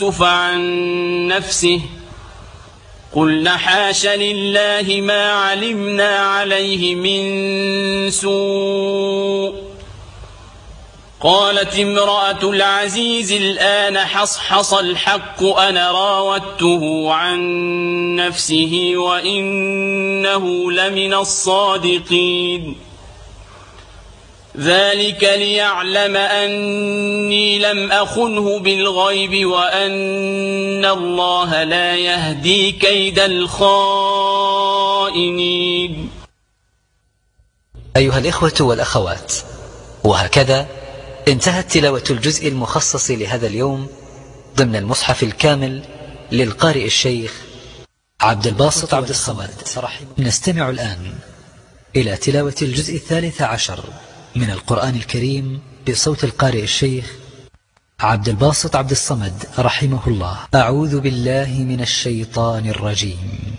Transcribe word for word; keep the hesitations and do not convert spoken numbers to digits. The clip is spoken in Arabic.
يوسف عن نفسه قلنا حاش لله ما علمنا عليه من سوء قالت امرأة العزيز الآن حصحص الحق أنا راودته عن نفسه وإنه لمن الصادقين ذلك ليعلم أني لم أخنه بالغيب وأن الله لا يهدي كيد الخائنين. أيها الإخوة والأخوات، وهكذا انتهت تلاوة الجزء المخصص لهذا اليوم ضمن المصحف الكامل للقارئ الشيخ عبد الباسط عبد الصمد. نستمع الآن إلى تلاوة الجزء الثالث عشر من القرآن الكريم بصوت القارئ الشيخ عبد الباسط عبد الصمد رحمه الله. أعوذ بالله من الشيطان الرجيم.